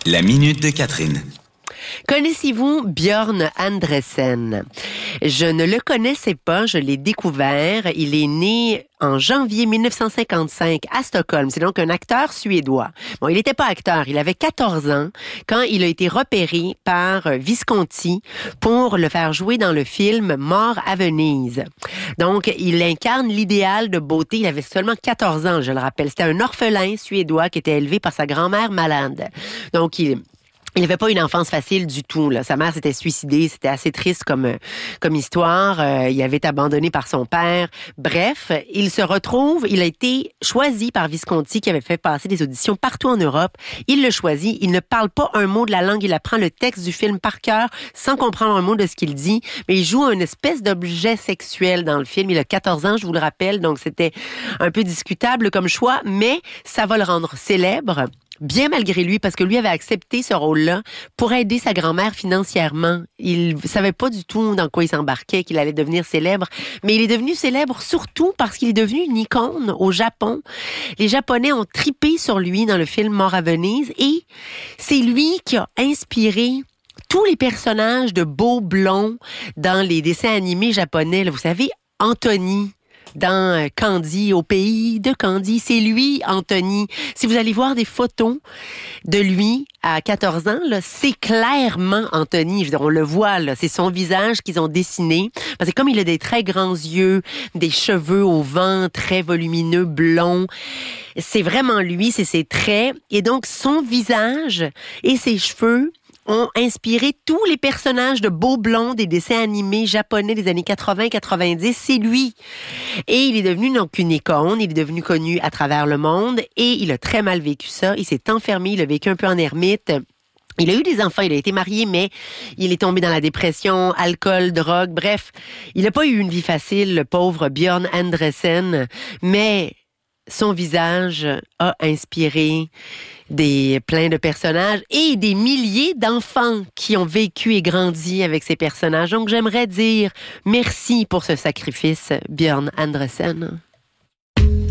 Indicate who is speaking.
Speaker 1: La minute de Catherine.
Speaker 2: Connaissez-vous Björn Andresen? Je ne le connaissais pas, je l'ai découvert. Il est né en janvier 1955 à Stockholm. C'est donc un acteur suédois. Bon, il n'était pas acteur, il avait 14 ans quand il a été repéré par Visconti pour le faire jouer dans le film Mort à Venise. Donc, il incarne l'idéal de beauté. Il avait seulement 14 ans, je le rappelle. C'était un orphelin suédois qui était élevé par sa grand-mère malade. Donc, il n'avait pas une enfance facile du tout, là. Sa mère s'était suicidée, c'était assez triste comme histoire. Il avait été abandonné par son père. Bref, il a été choisi par Visconti qui avait fait passer des auditions partout en Europe. Il le choisit, il ne parle pas un mot de la langue, il apprend le texte du film par cœur sans comprendre un mot de ce qu'il dit, mais il joue une espèce d'objet sexuel dans le film. Il a 14 ans, je vous le rappelle, donc c'était un peu discutable comme choix, mais ça va le rendre célèbre. Bien malgré lui, parce que lui avait accepté ce rôle-là pour aider sa grand-mère financièrement. Il savait pas du tout dans quoi il s'embarquait, qu'il allait devenir célèbre. Mais il est devenu célèbre surtout parce qu'il est devenu une icône au Japon. Les Japonais ont tripé sur lui dans le film Mort à Venise et c'est lui qui a inspiré tous les personnages de beaux blonds dans les dessins animés japonais. Là, vous savez, Anthony dans Candy, au pays de Candy. C'est lui, Anthony. Si vous allez voir des photos de lui à 14 ans, là, c'est clairement Anthony. Je veux dire, on le voit, là. C'est son visage qu'ils ont dessiné. Parce que comme il a des très grands yeux, des cheveux au vent, très volumineux, blonds, c'est vraiment lui, c'est ses traits. Et donc, son visage et ses cheveux ont inspiré tous les personnages de beaux blonds des dessins animés japonais des années 80-90. C'est lui. Et il est devenu donc une icône. Il est devenu connu à travers le monde et il a très mal vécu ça. Il s'est enfermé, il a vécu un peu en ermite. Il a eu des enfants, il a été marié, mais il est tombé dans la dépression, alcool, drogue, bref. Il n'a pas eu une vie facile, le pauvre Björn Andresen, mais son visage a inspiré plein de personnages et des milliers d'enfants qui ont vécu et grandi avec ces personnages. Donc, j'aimerais dire merci pour ce sacrifice, Björn Andresen.